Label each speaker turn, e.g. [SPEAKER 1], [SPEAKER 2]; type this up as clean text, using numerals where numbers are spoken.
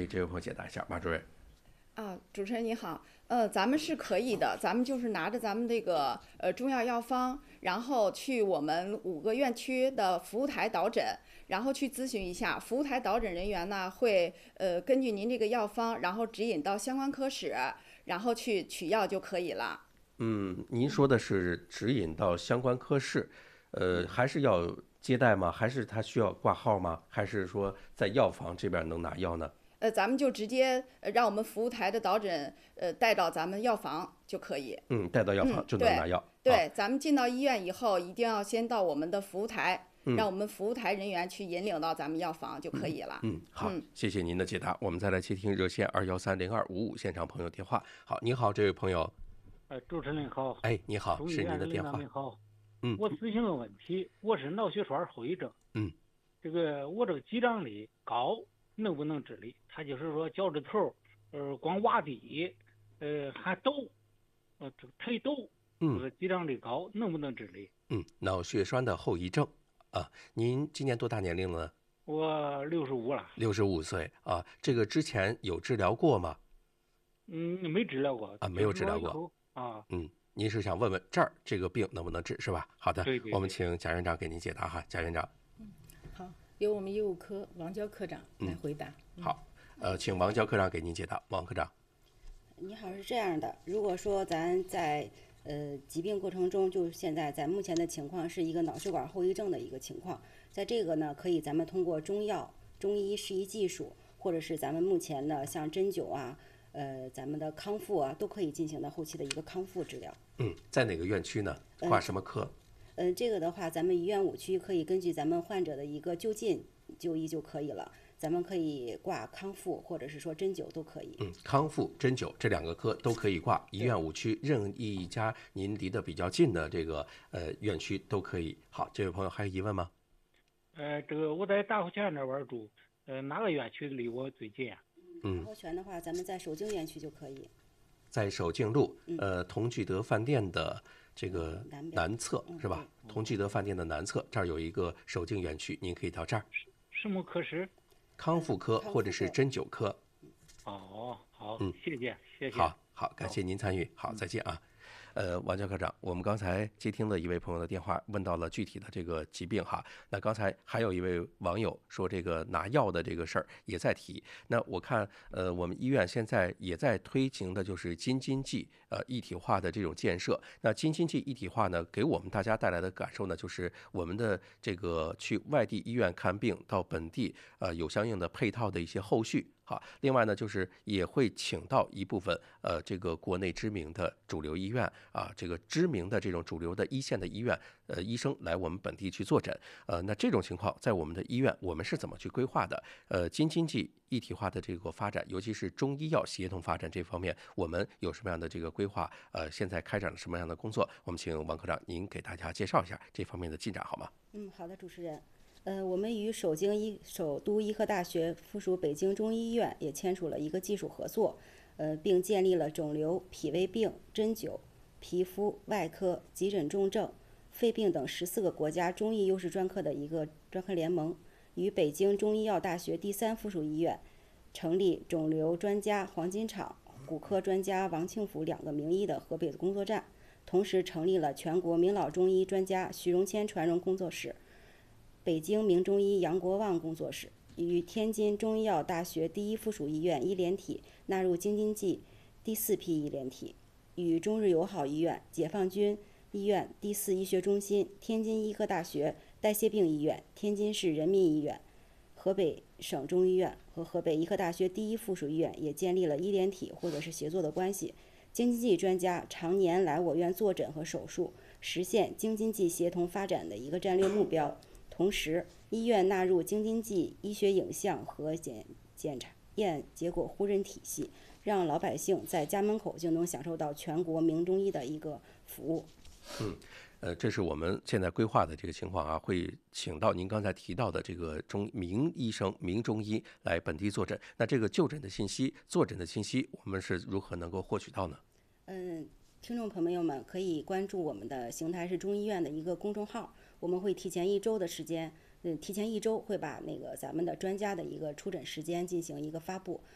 [SPEAKER 1] 这位朋友解答一下，马主任。
[SPEAKER 2] 主持人你好，咱们是可以的，咱们就是拿着咱们这个中药药方，然后去我们5个院区的服务台导诊，然后去咨询一下，服务台导诊人员呢会根据您这个药方，然后指引到相关科室，然后去取药就可以了。
[SPEAKER 1] 您说的是指引到相关科室，还是要接待吗？还是他需要挂号吗？还是说在药房这边能拿药呢？
[SPEAKER 2] 咱们就直接让我们服务台的导诊带到咱们药房就可以。
[SPEAKER 1] 带到药房就能
[SPEAKER 2] 对
[SPEAKER 1] 拿药。
[SPEAKER 2] 对，咱们进到医院以后，一定要先到我们的服务台，让我们服务台人员去引领到咱们药房就可以了。
[SPEAKER 1] 好，谢谢您的解答。我们再来接听热线2130255现场朋友电话。好，你好，这位朋友。
[SPEAKER 3] 主持人好。
[SPEAKER 1] 你好，是您的电话。
[SPEAKER 3] 你好。我咨询个问题，我是脑血栓后遗症。我这个脊梁里高能不能治理？他就是说脚趾头，光挖地，还抖，这个腿抖，这个脊梁里高能不能治理？
[SPEAKER 1] 脑血栓的后遗症啊，您今年多大年龄了呢？
[SPEAKER 3] 我65了。
[SPEAKER 1] 65岁啊，这个之前有治疗过吗？
[SPEAKER 3] 没治疗过
[SPEAKER 1] 没有治疗过
[SPEAKER 3] 啊。
[SPEAKER 1] 您是想问问这儿这个病能不能治是吧？好的，
[SPEAKER 3] 对，
[SPEAKER 1] 我们请贾院长给您解答哈，贾院长。
[SPEAKER 4] 好，由我们业务科王娇科长来回答。
[SPEAKER 1] 好，请王娇科长给您解答。王科长，
[SPEAKER 5] 你好，是这样的，如果说咱在疾病过程中，就是现在目前的情况是一个脑血管后遗症的一个情况，在这个呢，可以咱们通过中药、中医适宜技术，或者是咱们目前的像针灸啊，咱们的康复啊，都可以进行到后期的一个康复治疗。
[SPEAKER 1] 在哪个院区呢？挂什么科？
[SPEAKER 5] 这个的话，咱们医院5区可以根据咱们患者的一个就近就医就可以了。咱们可以挂康复，或者是说针灸都可以。
[SPEAKER 1] 康复、针灸这2个科都可以挂，医院5区任意一家您离得比较近的这个院区都可以。好，这位朋友还有疑问吗？
[SPEAKER 3] 这个我在大湖泉那边住，哪个院区离我最近啊？
[SPEAKER 5] 大湖泉的话，咱们在首敬院区就可以。
[SPEAKER 1] 在首敬路，同聚德饭店的这个南侧是吧？同聚德饭店的南侧，这儿有一个首敬园区，您可以到这儿。
[SPEAKER 3] 什么科室？
[SPEAKER 1] 康复科或者是针灸科。
[SPEAKER 3] 好，谢谢。
[SPEAKER 1] 好，感谢您参与。好，再见啊。王教科长，我们刚才接听了一位朋友的电话，问到了具体的这个疾病哈。那刚才还有一位网友说这个拿药的这个事儿也在提。那我看我们医院现在也在推行的就是京津冀一体化的这种建设。那京津冀一体化呢，给我们大家带来的感受呢，就是我们的这个去外地医院看病到本地有相应的配套的一些后续。好，另外呢，就是也会请到一部分这个国内知名的主流医院啊，这个知名的这种主流的一线的医院医生来我们本地去坐诊。那这种情况在我们的医院我们是怎么去规划的？京津冀一体化的这个发展，尤其是中医药协同发展这方面，我们有什么样的这个规划？现在开展了什么样的工作？我们请王科长您给大家介绍一下这方面的进展好吗？
[SPEAKER 5] 好的，主持人。我们与首都医科大学附属北京中医医院也签署了一个技术合作，并建立了肿瘤、脾胃病、针灸、皮肤、外科、急诊重症、肺病等14个国家中医优势专科的一个专科联盟，与北京中医药大学第3附属医院成立肿瘤专家黄金场、骨科专家王庆福2个名医的河北的工作站，同时成立了全国名老中医专家徐荣谦传人工作室。北京名中医杨国旺工作室与天津中医药大学第1附属医院医联体纳入京津冀第4批医联体，与中日友好医院、解放军医院第4医学中心、天津医科大学代谢病医院、天津市人民医院、河北省中医院和河北医科大学第1附属医院也建立了医联体或者是协作的关系。京津冀专家常年来我院坐诊和手术，实现京津冀协同发展的一个战略目标。同时，医院纳入京津冀医学影像和检验结果互认体系，让老百姓在家门口就能享受到全国名中医的一个服务。
[SPEAKER 1] 这是我们现在规划的这个情况啊，会请到您刚才提到的这个名医生、名中医来本地坐诊。那这个就诊的信息、坐诊的信息，我们是如何能够获取到呢？
[SPEAKER 5] 听众朋友们可以关注我们的邢台市中医院的一个公众号，我们会提前1周的时间，提前1周会把那个咱们的专家的一个出诊时间进行一个发布。